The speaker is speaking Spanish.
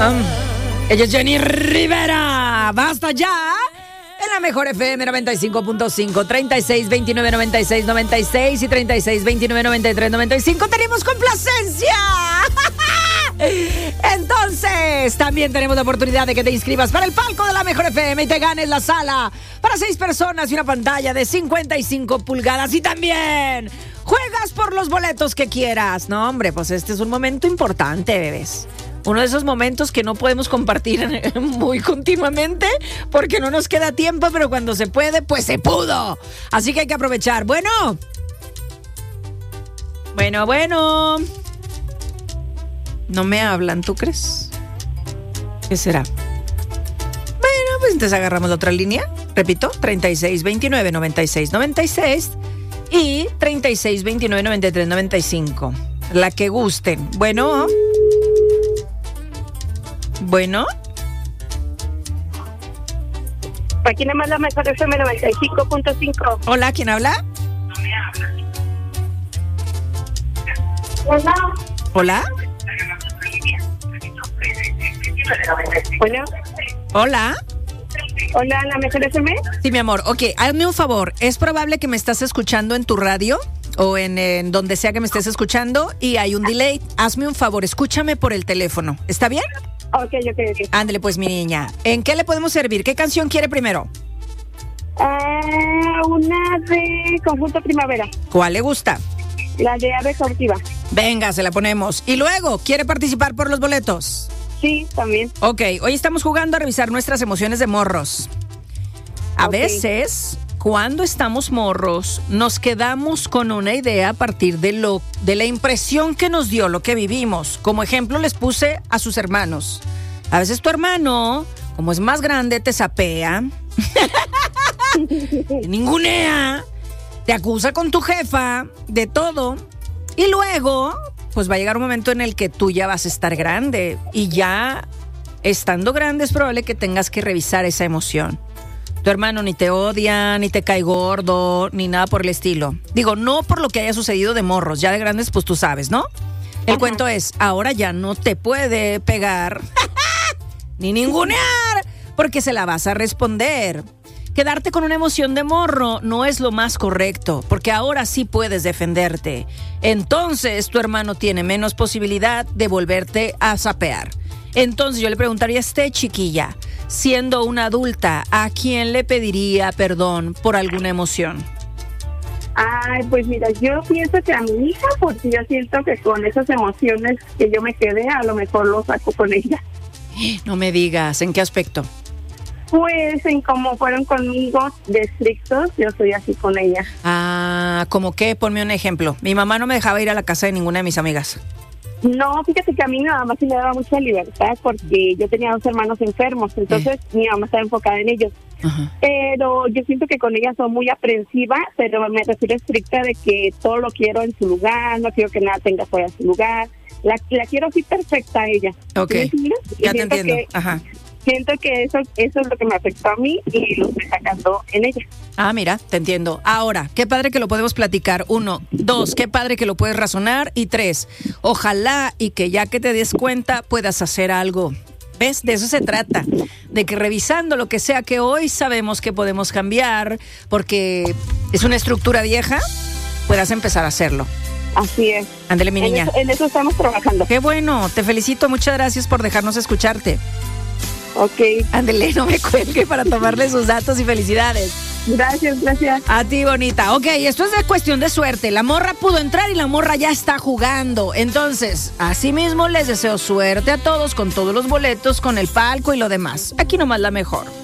Ella es Jenny Rivera. ¡Basta ya! En la mejor FM 95.5, 36 29 96 96 y 36 29 93 95 tenemos complacencia. Entonces, también tenemos la oportunidad de que te inscribas para el palco de la mejor FM y te ganes la sala para 6 personas y una pantalla de 55 pulgadas. Y también juegas por los boletos que quieras. No, hombre, pues este es un momento importante, bebés. Uno de esos momentos que no podemos compartir muy continuamente porque no nos queda tiempo, pero cuando se puede, pues se pudo. Así que hay que aprovechar. Bueno. No me hablan, ¿tú crees? ¿Qué será? Bueno, pues entonces agarramos la otra línea. Repito, 36 29 96 96 y 36 29 93 95. La que gusten. Bueno. Aquí nada más la mejor FM 95.5. Hola, ¿quién habla? Hola. Bueno. Hola. Hola, la mejor FM. Sí, mi amor. Ok, hazme un favor. Es probable que me estás escuchando en tu radio o en donde sea que me estés escuchando y hay un delay. Hazme un favor, escúchame por el teléfono. ¿Está bien? Ok. Ándale, pues, mi niña. ¿En qué le podemos servir? ¿Qué canción quiere primero? Una de Conjunto Primavera. ¿Cuál le gusta? La de Ave Cautiva. Venga, se la ponemos. Y luego, ¿quiere participar por los boletos? Sí, también. Ok, hoy estamos jugando a revisar nuestras emociones de morros. A veces, cuando estamos morros, nos quedamos con una idea a partir de la impresión que nos dio lo que vivimos. Como ejemplo, les puse a sus hermanos. A veces tu hermano, como es más grande, te sapea, te ningunea, te acusa con tu jefa, de todo. Y luego, pues va a llegar un momento en el que tú ya vas a estar grande. Y ya, estando grande, es probable que tengas que revisar esa emoción. Tu hermano ni te odia, ni te cae gordo, ni nada por el estilo. Digo, no por lo que haya sucedido de morros. Ya de grandes, pues tú sabes, ¿no? El cuento es, ahora ya no te puede pegar ni ningunear, porque se la vas a responder. Quedarte con una emoción de morro no es lo más correcto, porque ahora sí puedes defenderte. Entonces tu hermano tiene menos posibilidad de volverte a sapear. Entonces yo le preguntaría a este chiquilla, siendo una adulta, ¿a quién le pediría perdón por alguna emoción? Ay, pues mira, yo pienso que a mi hija, porque yo siento que con esas emociones que yo me quedé, a lo mejor lo saco con ella. No me digas, ¿en qué aspecto? Pues en cómo fueron conmigo de estrictos, yo soy así con ella. Ah, ¿cómo qué? Ponme un ejemplo. Mi mamá no me dejaba ir a la casa de ninguna de mis amigas. No, fíjate que a mí mi mamá sí me daba mucha libertad porque yo tenía 2 hermanos enfermos, entonces mi mamá estaba enfocada en ellos. Ajá. Pero yo siento que con ella soy muy aprensiva, pero me refiero estricta de que todo lo quiero en su lugar, no quiero que nada tenga fuera de su lugar. La quiero así perfecta a ella. Ok, ya te entiendo. Ajá. Siento que eso es lo que me afectó a mí y lo estoy sacando en ella. Ah, mira, te entiendo. Ahora, qué padre que lo podemos platicar. 1, 2, qué padre que lo puedes razonar. Y 3, ojalá y que ya que te des cuenta puedas hacer algo. ¿Ves? De eso se trata. De que revisando lo que sea que hoy sabemos que podemos cambiar, porque es una estructura vieja, puedas empezar a hacerlo. Así es. Ándele, mi niña. En eso estamos trabajando. Qué bueno, te felicito. Muchas gracias por dejarnos escucharte. Ok. Ándele, no me cuelgue para tomarle sus datos y felicidades. Gracias. A ti, bonita. Ok, esto es de cuestión de suerte. La morra pudo entrar y la morra ya está jugando. Entonces, así mismo les deseo suerte a todos con todos los boletos, con el palco y lo demás. Aquí nomás la mejor.